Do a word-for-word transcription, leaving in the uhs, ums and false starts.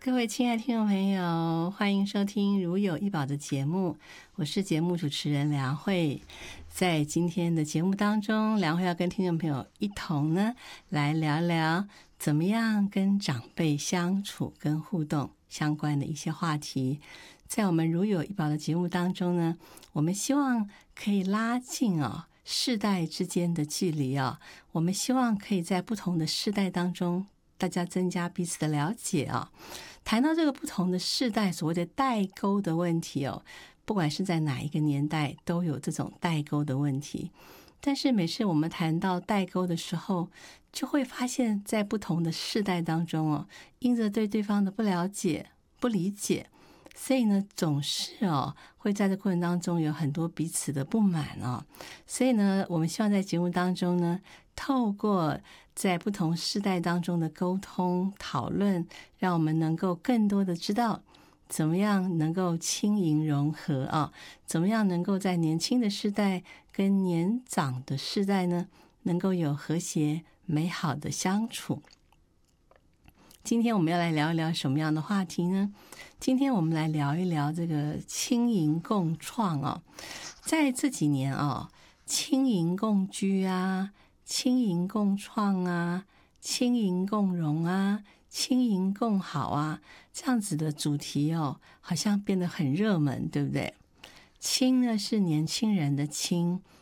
各位亲爱的听众朋友，欢迎收听如有一宝的节目，我是节目主持人梁慧。在今天的节目当中，梁慧要跟听众朋友一同呢来聊聊怎么样跟长辈相处跟互动相关的一些话题。在我们如有一宝的节目当中呢，我们希望可以拉近哦世代之间的距离哦，我们希望可以在不同的世代当中大家增加彼此的了解啊、哦。谈到这个不同的世代所谓的代沟的问题哦，不管是在哪一个年代都有这种代沟的问题。但是每次我们谈到代沟的时候，就会发现在不同的世代当中哦，因着对对方的不了解、不理解，所以呢，总是哦会在这过程当中有很多彼此的不满哦。所以呢，我们希望在节目当中呢，透过在不同世代当中的沟通讨论，让我们能够更多的知道怎么样能够轻盈融合啊，怎么样能够在年轻的世代跟年长的世代呢，能够有和谐美好的相处。今天我们要来聊一聊什么样的话题呢？今天我们来聊一聊这个轻盈共创哦。在这几年哦，轻盈共居啊，轻盈共创啊，轻盈共荣啊，轻盈共好啊，这样子的主题哦，好像变得很热门，对不对？轻呢是年轻人的轻，